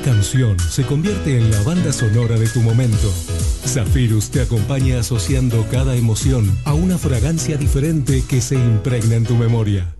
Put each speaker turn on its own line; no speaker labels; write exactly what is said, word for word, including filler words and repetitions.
canción se convierte en la banda sonora de tu momento. Zephyrus te acompaña asociando cada emoción a una fragancia diferente que se impregna en tu memoria.